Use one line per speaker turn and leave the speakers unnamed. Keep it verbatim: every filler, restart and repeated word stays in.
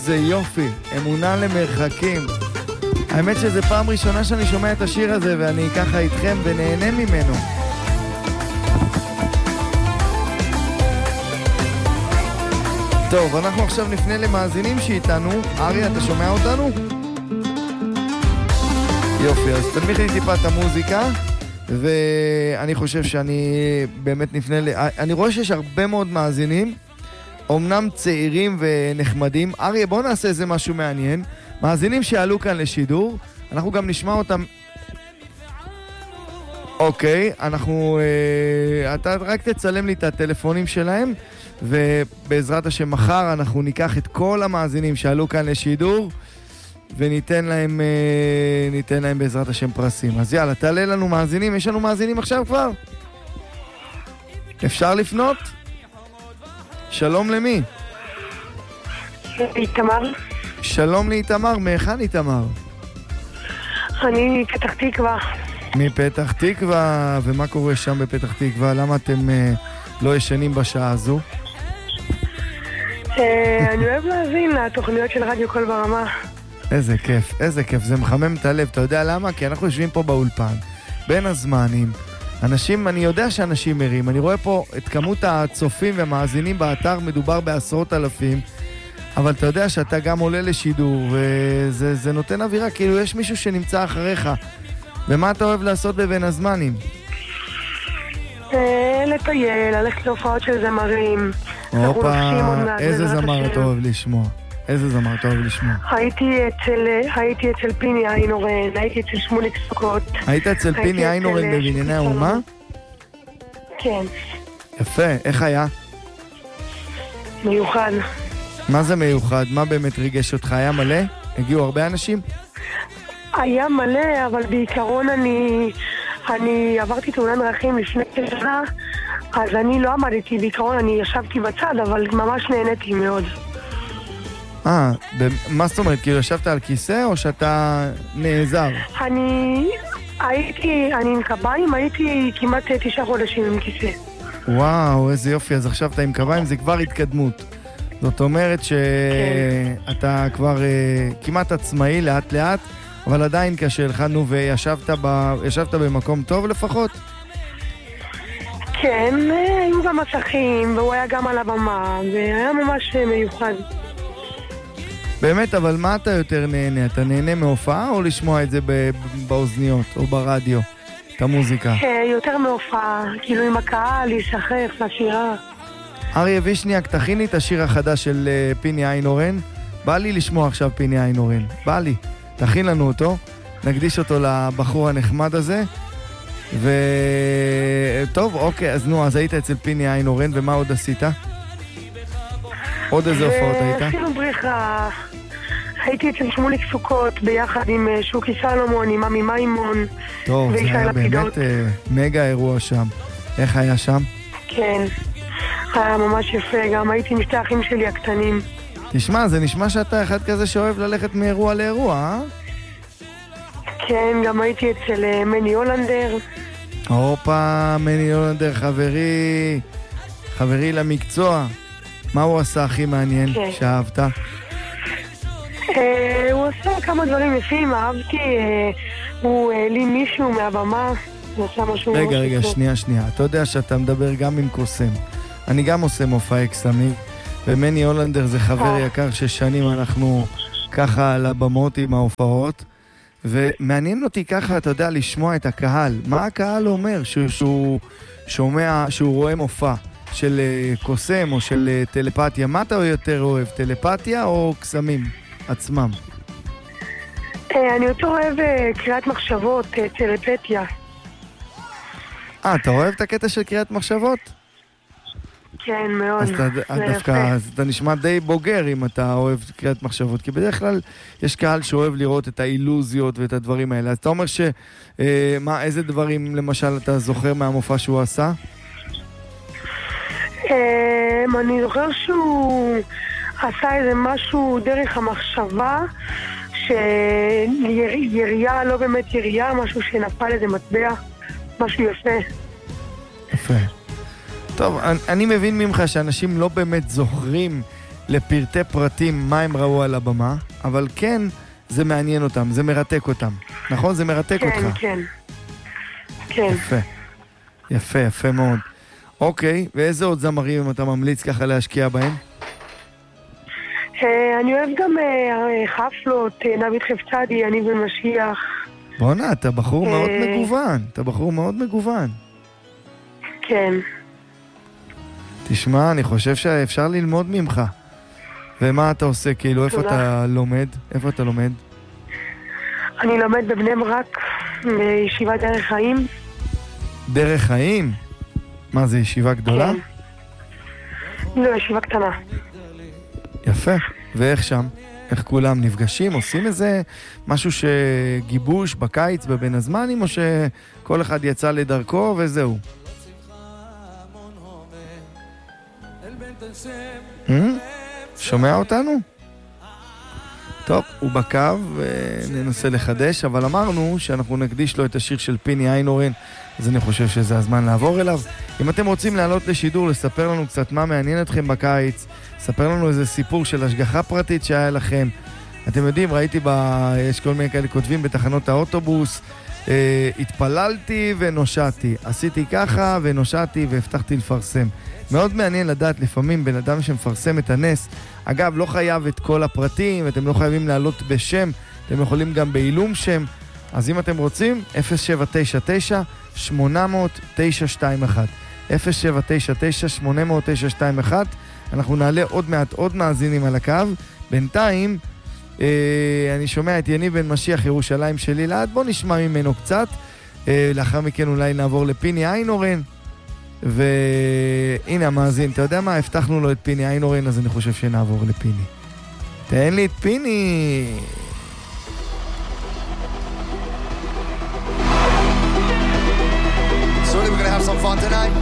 איזה יופי, אמונה למרחקים. האמת שזה פעם ראשונה שאני שומע את השיר הזה, ואני ככה איתכם ונהנה ממנו. טוב, אנחנו עכשיו נפנה למאזינים שאיתנו. אריה, אתה שומע אותנו? יופי, אז תנמיך לי טיפה את המוזיקה, ואני חושב שאני באמת נפנה ל... אני רואה שיש הרבה מאוד מאזינים, אמנם צעירים ונחמדים. אריה, בואו נעשה איזה משהו מעניין. מאזינים שעלו כאן לשידור, אנחנו גם נשמע אותם... אוקיי, אנחנו... אה, אתה רק תצלם לי את הטלפונים שלהם, ובעזרת השם מחר אנחנו ניקח את כל המאזינים שעלו כאן לשידור, וניתן להם, אה, ניתן להם בעזרת השם פרסים. אז יאללה, תעלה לנו מאזינים. יש לנו מאזינים עכשיו כבר? אפשר לפנות? שלום למי?
איתמר.
שלום לאיתמר, מאיכן איתמר?
אני מפתח תקווה.
מפתח תקווה, ומה קורה שם בפתח תקווה? למה אתם אה, לא ישנים בשעה הזו?
אה, אני אוהב להזין לתוכניות של רדיו קול ברמה.
איזה כיף, איזה כיף, זה מחמם את הלב. אתה יודע למה? כי אנחנו יושבים פה באולפן, בין הזמנים. אנשים, אני יודע שאנשים מרים, אני רואה פה את כמות הצופים ומאזינים באתר, מדובר בעשרות אלפים, אבל אתה יודע שאתה גם עולה לשידור, וזה זה נותן אווירה, כאילו יש מישהו שנמצא אחריך. ומה אתה אוהב לעשות בבין הזמנים?
לטייל, ללכת להופעות של זמרים.
אופה, איזה זמר אתה אוהב לשמוע? איזה זמר אתה אוהב לשמוע?
הייתי אצל, הייתי אצל פיני איינורן, הייתי אצל שמוליק סוכות.
היית אצל פיני איינורן בבנייני האומה?
כן.
יפה, איך היה?
מיוחד.
מה זה מיוחד? מה באמת ריגש אותך? היה מלא? הגיעו הרבה אנשים?
היה מלא, אבל בעיקרון אני, אני עברתי תאונת דרכים לפני שנה, אז אני לא עמדתי, בעיקרון אני ישבתי בצד, אבל ממש נהניתי מאוד.
אה, מה זאת אומרת? כאילו ישבת על כיסא או שאתה נעזר?
אני הייתי, אני עם קביים, הייתי כמעט תשעה חודשים עם כיסא.
וואו, איזה יופי, אז עכשיו אתה עם קביים, זה כבר התקדמות. זאת אומרת שאתה כן. כבר uh, כמעט עצמאי לאט לאט, אבל עדיין קשה לך, נו, וישבת ב... ישבת במקום טוב לפחות?
כן, היו גם מסכים, והוא היה גם על הבמה, והיה ממש מיוחד.
באמת, אבל מה אתה יותר נהנה? אתה נהנה מהופעה או לשמוע את זה באוזניות או ברדיו, את המוזיקה?
יותר מהופעה, כאילו עם הקהל, להישחף, לשירה.
אריה וישניאק, תכיני את השיר החדש של פיני איינורן. בא לי לשמוע עכשיו פיני איינורן, בא לי. תכין לנו אותו, נקדיש אותו לבחור הנחמד הזה. וטוב, אוקיי, אז נו, אז היית אצל פיני איינורן, ומה עוד עשית? עוד איזה הופעות היית?
עשינו בריחה. הייתי אצל שמוליק סוכות ביחד עם שוקי סלומון, עם עמי מימון.
טוב, זה היה באמת מגה אירוע שם. איך היה שם?
כן, היה ממש יפה, גם הייתי עם שתי האחים שלי הקטנים.
תשמע, זה נשמע שאתה אחד כזה שאוהב ללכת מאירוע לאירוע, אה?
כן, גם הייתי אצל מני הולנדר.
הופה, מני הולנדר, חברי, חברי למקצוע. מה הוא עשה הכי מעניין כן. שאהבת?
אה, הוא עשה כמה דברים יפים, אהבתי, אה, הוא העלים אה, מישהו מהבמה, הוא עשה משהו...
רגע, רגע, טוב. שנייה, שנייה. אתה יודע שאתה מדבר גם עם קוסם. אני גם עושה מופעי קסמים, ומני הולנדר זה חבר יקר ששנים אנחנו ככה על הבמות עם ההופעות, ומעניין אותי ככה, אתה יודע, לשמוע את הקהל. מה הקהל אומר שהוא, שהוא שומע, שהוא רואה מופע של קוסם או של טלפתיה? מה אתה יותר אוהב, טלפתיה או קסמים עצמם?
אני יותר אוהב קריאת מחשבות, טלפתיה.
אה, אתה אוהב את הקטע של קריאת מחשבות?
כן, מאוד.
אז אתה, דווקא, אז אתה נשמע די בוגר אם אתה אוהב קריאת מחשבות, כי בדרך כלל יש קהל שאוהב לראות את האילוזיות ואת הדברים האלה. אז אתה אומר ש... אה, מה, איזה דברים למשל אתה זוכר מהמופע שהוא עשה?
אה, אני זוכר שהוא עשה איזה משהו דרך המחשבה, שירייה, לא באמת ירייה, משהו שנפל איזה מטבע, משהו יפה.
יפה. טוב, אני, אני מבין ממך שאנשים לא באמת זוכרים לפרטי פרטים מה הם ראו על הבמה, אבל כן, זה מעניין אותם, זה מרתק אותם. נכון? זה מרתק
כן,
אותך.
כן, כן. כן.
יפה. יפה, יפה מאוד. אוקיי, ואיזה עוד זמרים אתה ממליץ ככה להשקיע בהם?
אני אוהב גם חפלות, נביט חפצדי, אני ומשיח.
בונה, אתה בחור מאוד מגוון. אתה בחור מאוד מגוון.
כן.
תשמע, אני חושב שאפשר ללמוד ממך. ומה אתה עושה? כאילו, איפה אתה לומד? איפה אתה לומד?
אני לומד בבני ברק, בישיבת דרך חיים.
דרך חיים? מה, זה ישיבה גדולה?
כן. לא, ישיבה קטנה.
יפה. ואיך שם? איך כולם נפגשים? עושים איזה משהו שגיבוש בקיץ בבין הזמנים, או שכל אחד יצא לדרכו וזהו? שומע אותנו? טוב, הוא בקו וננסה לחדש, אבל אמרנו שאנחנו נקדיש לו את השיר של פיני איינהורן, אז אני חושב שזה הזמן לעבור אליו. אם אתם רוצים לעלות לשידור, לספר לנו קצת מה מעניין אתכם בקיץ, ספר לנו איזה סיפור של השגחה פרטית שהיה לכם. אתם יודעים, ראיתי, ב... יש כל מיני כאלה כותבים בתחנות האוטובוס, אה, התפללתי ונושעתי, עשיתי ככה ונושעתי והבטחתי לפרסם. מאוד מעניין לדעת לפעמים בן אדם שמפרסם את הנס. אגב, לא חייב את כל הפרטים, אתם לא חייבים לעלות בשם, אתם יכולים גם בעילום שם. אז אם אתם רוצים, אפס שבע תשע תשע שמונה אפס אפס תשע שתיים אחת. אפס שבע תשע תשע שמונה אפס אפס תשע שתיים אחת. אנחנו נעלה עוד מעט עוד מאזינים על הקו. בינתיים, אה, אני שומע את יניב בן משיח, ירושלים שלי לעד. בוא נשמע ממנו קצת. אה, לאחר מכן אולי נעבור לפיני איינהורן. והנה המאזין, אתה יודע מה? הבטחנו לו את פיני איינהורן, אז אני חושב שנעבור לפיני. תן לי את פיני.
So we're gonna have some fun tonight.